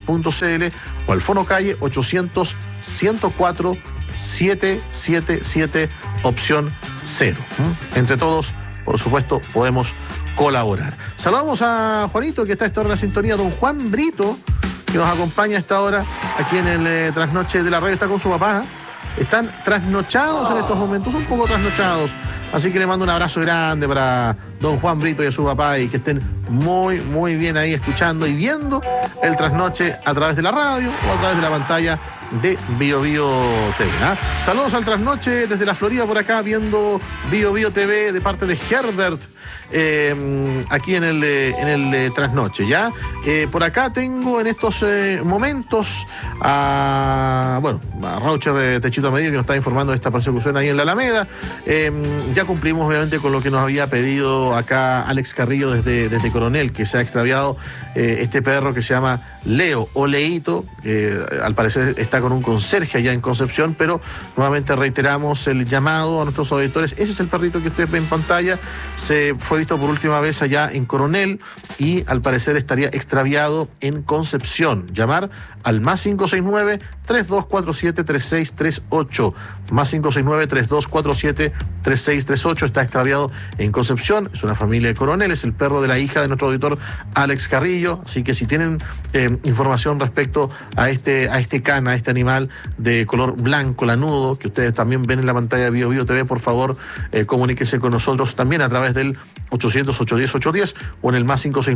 fonocalle.cl o al Fonocalle 800-104-777 opción 0. Entre todos, por supuesto, podemos colaborar. Saludamos a Juanito, que está a esta hora en la sintonía, don Juan Brito, que nos acompaña a esta hora aquí en el Trasnoche de la Radio. Está con su papá. Están trasnochados en estos momentos, un poco trasnochados. Así que le mando un abrazo grande para don Juan Brito y a su papá, y que estén muy, muy bien ahí escuchando y viendo el Trasnoche a través de la radio o a través de la pantalla de Bio Bio TV. Saludos al Trasnoche desde la Florida por acá, viendo Bio Bio TV de parte de Herbert, aquí en el Trasnoche, ¿ya? Por acá tengo en estos momentos a Raucher Techito Amarillo, que nos está informando de esta persecución ahí en la Alameda. Ya cumplimos obviamente con lo que nos había pedido acá Alex Carrillo desde Coronel, que se ha extraviado este perro que se llama Leo o Leito, que al parecer está con un conserje allá en Concepción, pero nuevamente reiteramos el llamado a nuestros auditores. Ese es el perrito que ustedes ven en pantalla. Se fue visto por última vez allá en Coronel y al parecer estaría extraviado en Concepción. Llamar al +569-3247-3638. +569-3247-3638. Está extraviado en Concepción. Es una familia de Coronel. Es el perro de la hija de nuestro auditor Alex Carrillo. Así que si tienen información respecto a este cana, a este animal de color blanco, lanudo, que ustedes también ven en la pantalla de Bio Bio TV, por favor, comuníquese con nosotros también a través del 800-810-810 o en el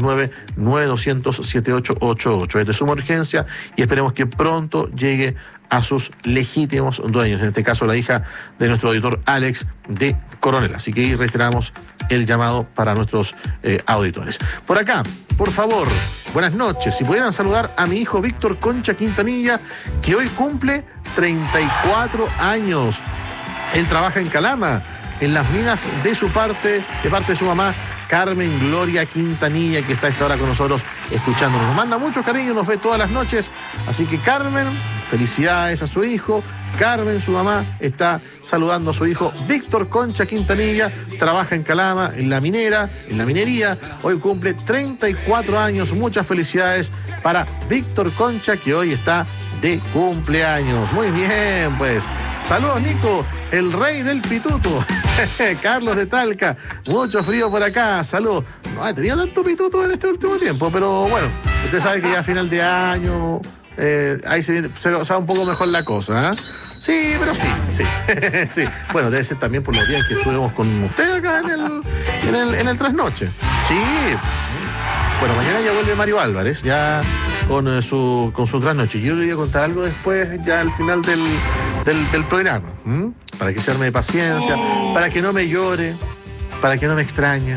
+569-9200-7888. Es de suma urgencia y esperemos que pronto llegue a sus legítimos dueños, en este caso la hija de nuestro auditor Alex de Coronel. Así que reiteramos el llamado para nuestros auditores. Por acá, por favor, buenas noches. Si pudieran saludar a mi hijo Víctor Concha Quintanilla, que hoy cumple 34 años. Él trabaja en Calama, en las minas de parte de su mamá, Carmen Gloria Quintanilla, que está a esta hora con nosotros escuchándonos. Nos manda mucho cariño, nos ve todas las noches. Así que Carmen, felicidades a su hijo. Carmen, su mamá, está saludando a su hijo Víctor Concha Quintanilla. Trabaja en Calama, en la minería. Hoy cumple 34 años. Muchas felicidades para Víctor Concha, que hoy está de cumpleaños. Muy bien, pues. Saludos, Nico, el rey del pituto. Carlos de Talca, mucho frío por acá. Saludos. No he tenido tanto pituto en este último tiempo, pero bueno, usted sabe que ya a final de año ahí se va un poco mejor la cosa, ¿eh? Sí, pero sí. Sí. Bueno, debe ser también por los días que estuvimos con usted acá en el Trasnoche. Sí. Bueno, mañana ya vuelve Mario Álvarez, ya con su Trasnoche. Yo le voy a contar algo después, ya al final del programa, para que se arme de paciencia, para que no me llore, para que no me extrañe.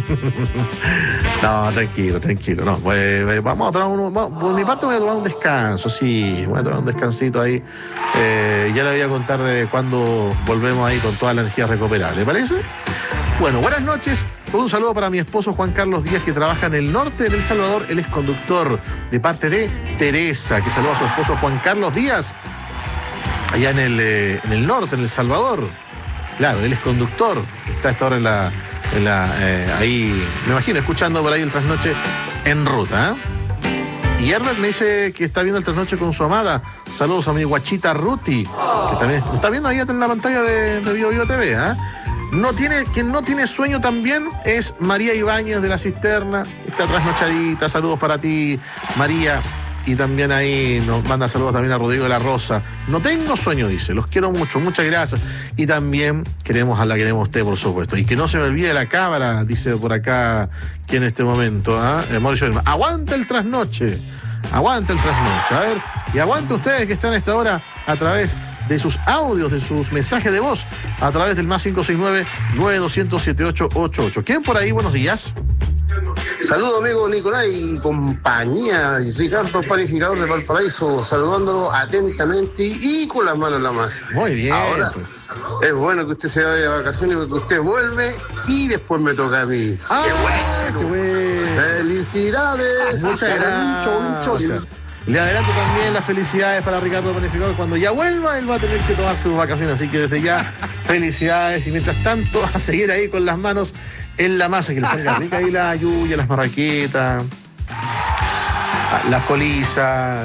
No, tranquilo. No, pues, vamos a tomar por mi parte voy a tomar un descanso, sí, voy a tomar un descansito ahí. Ya le voy a contar cuando volvemos ahí con toda la energía recuperable, ¿le parece? Bueno, buenas noches. Un saludo para mi esposo Juan Carlos Díaz, que trabaja en el norte de El Salvador. Él es conductor, de parte de Teresa, que saluda a su esposo Juan Carlos Díaz, allá en el norte, en El Salvador. Claro, él es conductor, está a esta hora ahí, me imagino, escuchando por ahí el Trasnoche en ruta, Y Herbert me dice que está viendo el Trasnoche con su amada. Saludos a mi guachita Ruti, que también está viendo ahí en la pantalla de Bio Bio TV, Quien no tiene sueño también es María Ibáñez de La Cisterna. Está trasnochadita. Saludos para ti, María. Y también ahí nos manda saludos también a Rodrigo de la Rosa. No tengo sueño, dice. Los quiero mucho. Muchas gracias. Y también queremos a usted, por supuesto. Y que no se me olvide la cámara, dice por acá, que en este momento, Mauricio Vilma. Aguanta el Trasnoche. Aguanta el Trasnoche. A ver, y aguanta ustedes que están a esta hora a través de sus audios, de sus mensajes de voz, a través del +569-9200-7888. ¿Quién por ahí? Buenos días. Saludos, amigo Nicolás y compañía. Ricardo, panificador de Valparaíso, saludándolo atentamente y con las manos en la masa. Muy bien. Ahora, pues, es bueno que usted se vaya de vacaciones porque usted vuelve y después me toca a mí. ¡Qué bueno! ¡Felicidades! Muchas gracias. Le adelanto también las felicidades para Ricardo Panificador. Cuando ya vuelva, él va a tener que tomar sus vacaciones. Así que desde ya, felicidades. Y mientras tanto, a seguir ahí con las manos en la masa, que le salga rica ahí la yuya, las marraquetas, las colizas.